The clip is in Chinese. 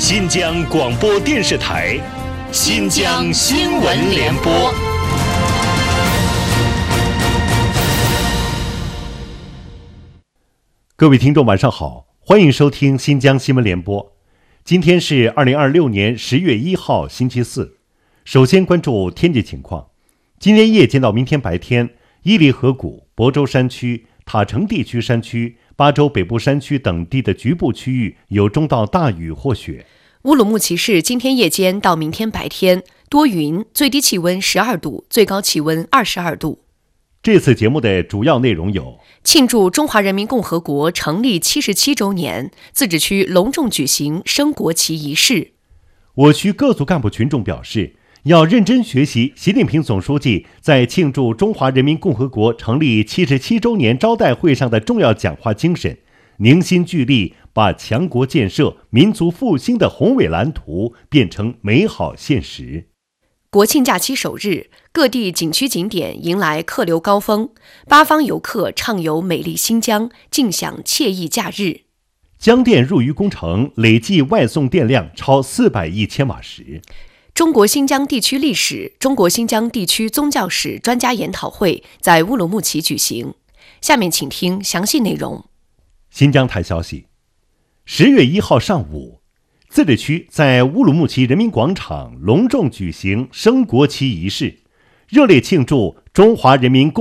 新疆广播电视台新疆新闻联播。各位听众晚上好，欢迎收听新疆新闻联播。今天是2026年10月1号星期四。首先关注天气情况。今天夜间到明天白天，伊犁河谷、亳州山区、塔城地区山区、巴州北部山区等地的局部区域有中到大雨或雪。 乌鲁木齐市今天夜间到明天白天多云，最低气温12度，最高气温22度。 这次节目的主要内容有： 庆祝中华人民共和国成立77周年，自治区隆重举行升国旗仪式。 我区各族干部群众表示，要认真学习习近平总书记在庆祝中华人民共和国成立77周年招待会上的重要讲话精神，凝心聚力，把强国建设、民族复兴的宏伟蓝图变成美好现实。 国庆假期首日，各地景区景点迎来客流高峰，八方游客畅游美丽新疆，尽享惬意假日。 江电入渝工程累计外送电量超400亿千瓦时。 中国新疆地区历史、中国新疆地区宗教史专家研讨会在乌鲁木齐举行。下面请听详细内容。 新疆台消息，10月1号上午，自治区在乌鲁木齐人民广场隆重举行升国旗仪式，热烈庆祝中华人民共